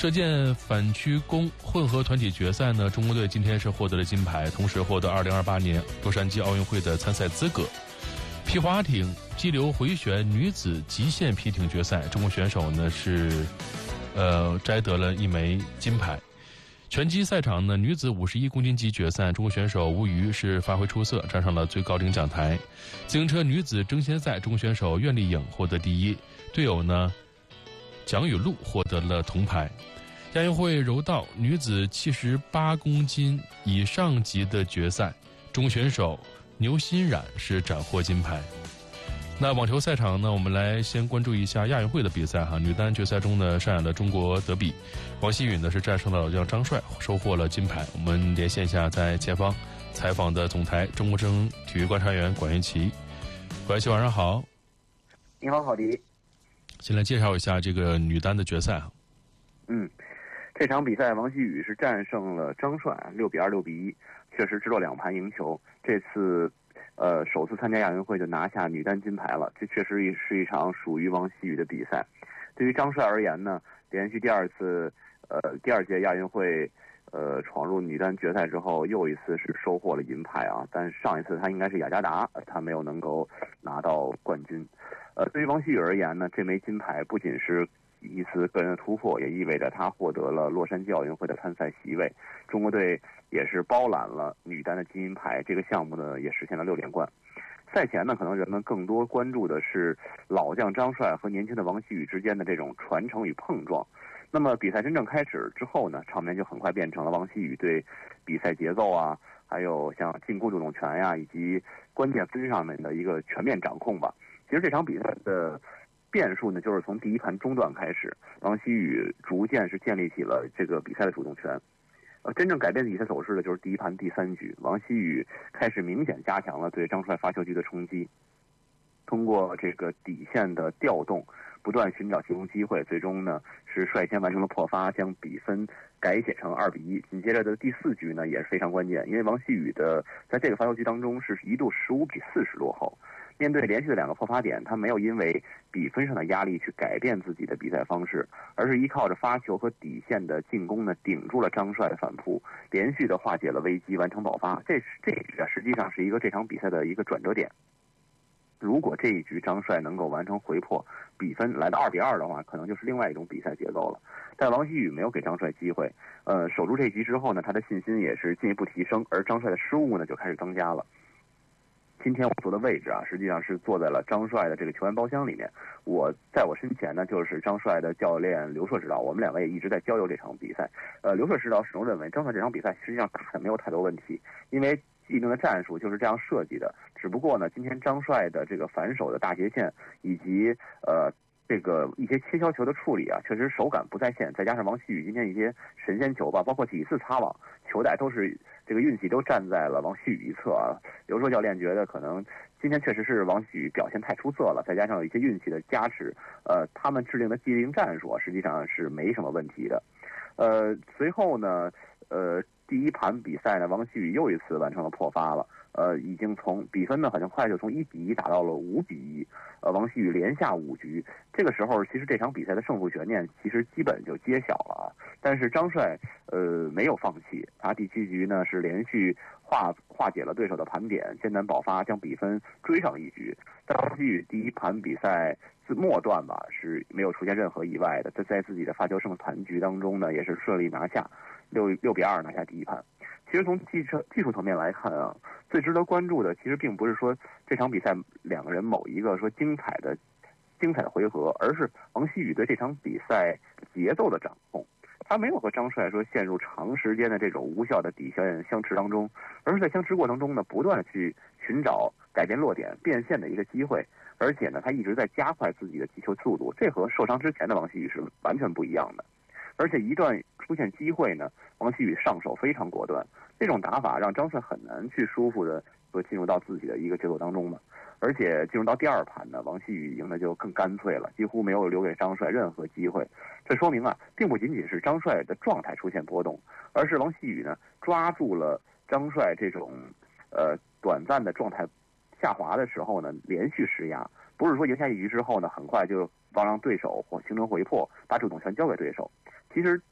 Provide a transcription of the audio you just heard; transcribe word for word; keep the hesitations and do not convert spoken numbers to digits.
射箭反曲弓混合团体决赛呢，中国队今天是获得了金牌，同时获得二零二八年洛杉矶奥运会的参赛资格。皮划艇激流回旋女子极限皮艇决赛，中国选手呢是呃摘得了一枚金牌。拳击赛场呢，女子五十一公斤级决赛，中国选手吴瑜是发挥出色，站上了最高领奖台。自行车女子争先赛，中国选手苑丽颖获得第一，队友呢蒋雨露获得了铜牌。亚运会柔道女子七十八公斤以上级的决赛，中国选手牛欣冉是斩获金牌。那网球赛场呢，我们来先关注一下亚运会的比赛哈。女单决赛中呢，上演了中国德比，王希雨呢是战胜了老将张帅，收获了金牌。我们连线一下在前方采访的总台中国征体育观察员管云奇。管云奇晚上好。 你好，郝迪。 先来介绍一下这个女单的决赛啊。 嗯，这场比赛王希雨是战胜了张帅，六比二、六比一，确实直落两盘赢球。这次。呃，首次参加亚运会就拿下女单金牌了，这确实是一场属于王希雨的比赛。对于张帅而言呢，连续第二次，呃，第二届亚运会，呃，闯入女单决赛之后，又一次是收获了银牌啊。但是上一次他应该是雅加达，他没有能够拿到冠军。呃，对于王希雨而言呢，这枚金牌不仅是一次个人的突破，也意味着他获得了洛杉矶奥运会的参赛席位。中国队也是包揽了女单的金银牌，这个项目呢也实现了六连冠。赛前呢，可能人们更多关注的是老将张帅和年轻的王希雨之间的这种传承与碰撞。那么比赛真正开始之后呢，场面就很快变成了王希雨对比赛节奏啊，还有像进攻主动权呀、啊，以及关键分上面的一个全面掌控吧。其实这场比赛的变数呢，就是从第一盘中段开始，王希雨逐渐是建立起了这个比赛的主动权。呃，真正改变比赛走势的就是第一盘第三局，王希雨开始明显加强了对张帅发球局的冲击，通过这个底线的调动，不断寻找进攻机会，最终呢是率先完成了破发，将比分改写成二比一。紧接着的第四局呢也是非常关键，因为王希雨的在这个发球局当中是一度十五比四十落后。面对连续的两个破发点，他没有因为比分上的压力去改变自己的比赛方式，而是依靠着发球和底线的进攻呢，顶住了张帅的反扑，连续的化解了危机，完成爆发。这这一局啊，实际上是一个这场比赛的一个转折点。如果这一局张帅能够完成回破，比分来到二比二的话，可能就是另外一种比赛节奏了。但王希雨没有给张帅机会，呃，守住这局之后呢，他的信心也是进一步提升，而张帅的失误呢就开始增加了。今天我坐的位置啊，实际上是坐在了张帅的这个球员包厢里面。我在我身前呢，就是张帅的教练刘硕指导，我们两个也一直在交流这场比赛。呃，刘硕指导始终认为张帅这场比赛实际上打的没有太多问题，因为既定的战术就是这样设计的。只不过呢，今天张帅的这个反手的大斜线以及呃这个一些切削球的处理啊，确实手感不在线，再加上王希雨今天一些神仙球吧，包括几次擦网，球带都是这个运气都站在了王希雨一侧啊。刘硕教练觉得可能今天确实是王希雨表现太出色了，再加上有一些运气的加持，呃，他们制定的既定战术啊，实际上是没什么问题的。呃，随后呢，呃，第一盘比赛呢，王希雨又一次完成了破发了。呃，已经从比分呢，好像快就从一比一打到了五比一。呃，王希雨连下五局，这个时候其实这场比赛的胜负悬念其实基本就揭晓了啊。但是张帅呃没有放弃，他第七局呢是连续化化解了对手的盘点，艰难爆发，将比分追上一局。但王希雨第一盘比赛自末段吧是没有出现任何意外的，在在自己的发球胜盘局当中呢，也是顺利拿下六六比二拿下第一盘。其实从技术技术层面来看啊，最值得关注的其实并不是说这场比赛两个人某一个说精彩的精彩的回合，而是王希雨对这场比赛节奏的掌控。他没有和张帅说陷入长时间的这种无效的底线相持当中，而是在相持过程中呢，不断的去寻找改变落点变现的一个机会，而且呢，他一直在加快自己的击球速度，这和受伤之前的王希雨是完全不一样的。而且一旦出现机会呢，王希雨上手非常果断，这种打法让张帅很难去舒服的说进入到自己的一个节奏当中嘛。而且进入到第二盘呢，王希雨赢的就更干脆了，几乎没有留给张帅任何机会。这说明啊，并不仅仅是张帅的状态出现波动，而是王希雨呢抓住了张帅这种呃短暂的状态下滑的时候呢，连续施压，不是说赢下一局之后呢，很快就帮让对手或形成回破，把主动权交给对手。其实